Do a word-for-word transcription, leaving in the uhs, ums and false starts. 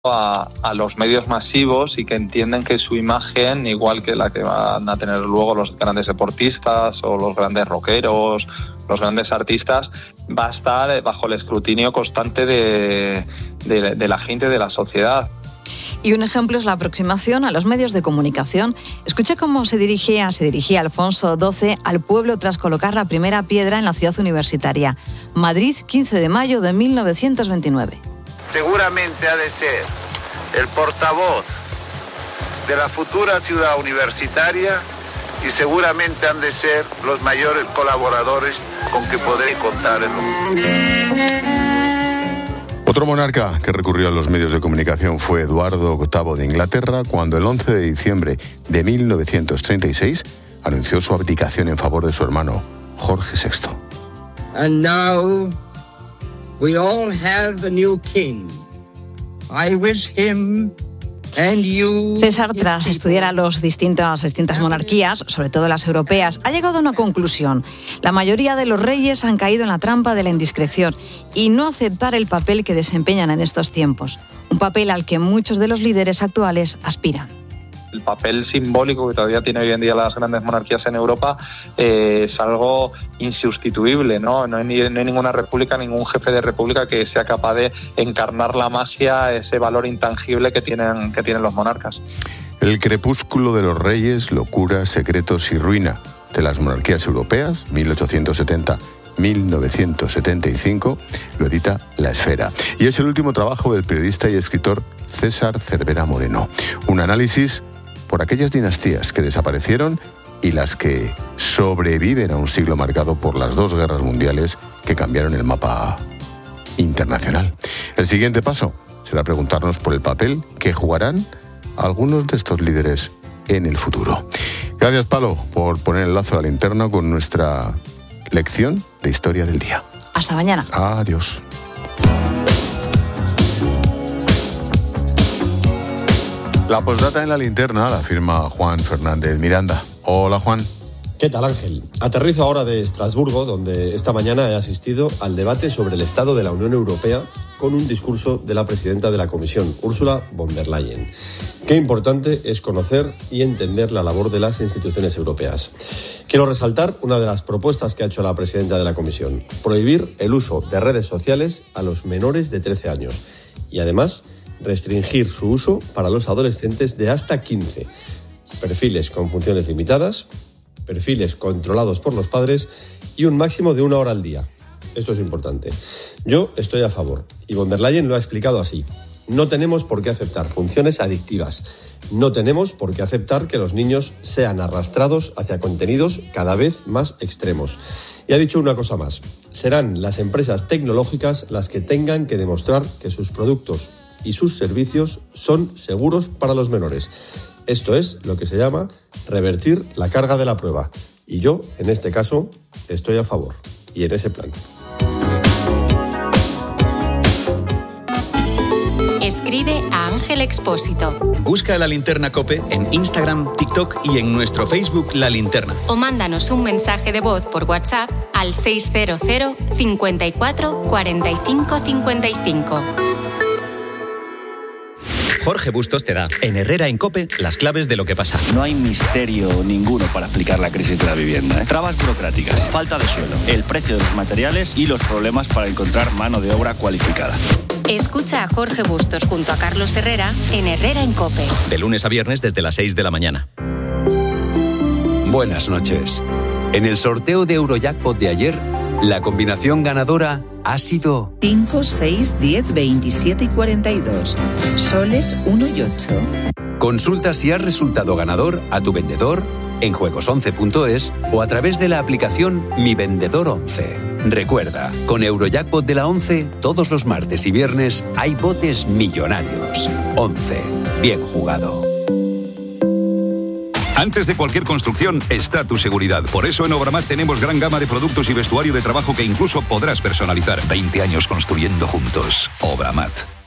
A, a los medios masivos y que entienden que su imagen, igual que la que van a tener luego los grandes deportistas o los grandes rockeros, los grandes artistas, va a estar bajo el escrutinio constante de, de, de la gente, de la sociedad. Y un ejemplo es la aproximación a los medios de comunicación. Escucha cómo se dirigía, se dirigía Alfonso doce al pueblo tras colocar la primera piedra en la ciudad universitaria. Madrid, quince de mayo de mil novecientos veintinueve. Seguramente ha de ser el portavoz de la futura ciudad universitaria y seguramente han de ser los mayores colaboradores con que podré contar en un... Otro monarca que recurrió a los medios de comunicación fue Eduardo octavo de Inglaterra, cuando el once de diciembre de mil novecientos treinta y seis anunció su abdicación en favor de su hermano, Jorge sexto. And now we all have a new king. I wish him and you... César, tras estudiar a los distintas, distintas monarquías, sobre todo las europeas, ha llegado a una conclusión. La mayoría de los reyes han caído en la trampa de la indiscreción y no aceptar el papel que desempeñan en estos tiempos. Un papel al que muchos de los líderes actuales aspiran. El papel simbólico que todavía tiene hoy en día las grandes monarquías en Europa eh, es algo insustituible, ¿no? No hay, ni, no hay ninguna república, ningún jefe de república que sea capaz de encarnar la magia, ese valor intangible que tienen, que tienen los monarcas. El crepúsculo de los reyes, locura, secretos y ruina de las monarquías europeas, mil ochocientos setenta a mil novecientos setenta y cinco, lo edita La Esfera. Y es el último trabajo del periodista y escritor César Cervera Moreno. Un análisis por aquellas dinastías que desaparecieron y las que sobreviven a un siglo marcado por las dos guerras mundiales que cambiaron el mapa internacional. El siguiente paso será preguntarnos por el papel que jugarán algunos de estos líderes en el futuro. Gracias, Palo, por poner el lazo a la linterna con nuestra lección de historia del día. Hasta mañana. Adiós. La postdata en la linterna la firma Juan Fernández Miranda. Hola, Juan. ¿Qué tal, Ángel? Aterrizo ahora de Estrasburgo, donde esta mañana he asistido al debate sobre el estado de la Unión Europea con un discurso de la presidenta de la Comisión, Ursula von der Leyen. Qué importante es conocer y entender la labor de las instituciones europeas. Quiero resaltar una de las propuestas que ha hecho la presidenta de la Comisión: prohibir el uso de redes sociales a los menores de trece años y, además, restringir su uso para los adolescentes de hasta quince. Perfiles con funciones limitadas, perfiles controlados por los padres y un máximo de una hora al día. Esto es importante. Yo estoy a favor, y von der Leyen lo ha explicado así. No tenemos por qué aceptar funciones adictivas. No tenemos por qué aceptar que los niños sean arrastrados hacia contenidos cada vez más extremos. Y ha dicho una cosa más. Serán las empresas tecnológicas las que tengan que demostrar que sus productos y sus servicios son seguros para los menores. Esto es lo que se llama revertir la carga de la prueba. Y yo, en este caso, estoy a favor. Y en ese plan. Escribe a Ángel Expósito. Busca La Linterna COPE en Instagram, TikTok y en nuestro Facebook La Linterna. O mándanos un mensaje de voz por WhatsApp al seis cero cero, cincuenta y cuatro, cuarenta y cinco, cincuenta y cinco. Jorge Bustos te da, en Herrera en COPE, las claves de lo que pasa. No hay misterio ninguno para explicar la crisis de la vivienda, ¿eh? Trabas burocráticas, falta de suelo, el precio de los materiales y los problemas para encontrar mano de obra cualificada. Escucha a Jorge Bustos junto a Carlos Herrera en Herrera en COPE. De lunes a viernes desde las seis de la mañana. Buenas noches. En el sorteo de Eurojackpot de ayer, la combinación ganadora ha sido cinco, seis, diez, veintisiete y cuarenta y dos. Soles uno y ocho. Consulta si has resultado ganador a tu vendedor en juegos once punto es o a través de la aplicación Mi Vendedor once. Recuerda, con Eurojackpot de la once, todos los martes y viernes hay botes millonarios. once. Bien jugado. Antes de cualquier construcción está tu seguridad. Por eso en Obramat tenemos gran gama de productos y vestuario de trabajo que incluso podrás personalizar. veinte años construyendo juntos. Obramat.